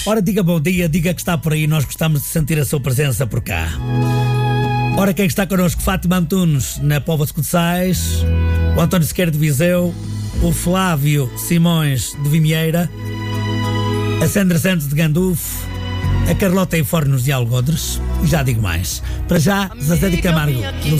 Ora, diga bom dia, diga que está por aí, nós gostamos de sentir a sua presença por cá. Ora, quem está connosco? Fátima Antunes, na Póvoa de Codeçais, o António Sequeira de Viseu, o Flávio Simões de Vimieira, a Sandra Santos de Gandufo, a Carlota em Fornos de Algodres, e já digo mais. Para já, Zezé de Camargo.